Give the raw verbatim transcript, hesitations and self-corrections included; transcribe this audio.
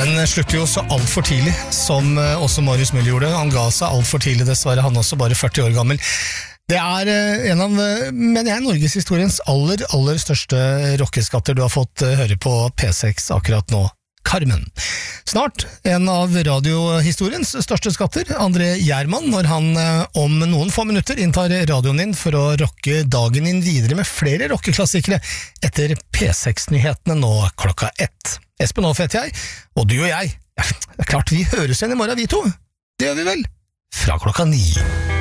Den slutter jo så alt for tidlig, som også Marius Müller gjorde. Han ga seg alt for tidlig, dessverre. Han også bare førti år gammel. Det er en av, mener jeg, Norgeshistoriens aller, aller største rockeskatter du har fått høre på P seks akkurat nå. Carmen. Snart en av radiohistoriens største skatter, André Gjerman, når han om noen få minutter inntar radioen din for å rocke dagen inn videre med flere rockeklassikere etter P seks-nyhetene nå klokka ett. Espen Aas heter jeg, og du og jeg, ja, det er klart vi høres igjen i morgen, vi to. Det gjør vi vel? Fra klokka ni.